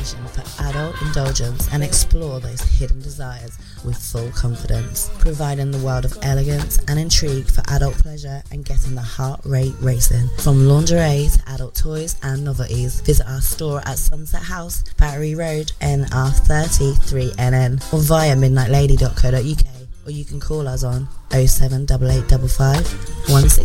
destination for adult indulgence and explore those hidden desires with full confidence, providing the world of elegance and intrigue for adult pleasure and getting the heart rate racing. From lingerie to adult toys and novelties, visit our store at Sunset House, Battery Road, NR33NN, or via midnightlady.co.uk, or you can call us on 07885 160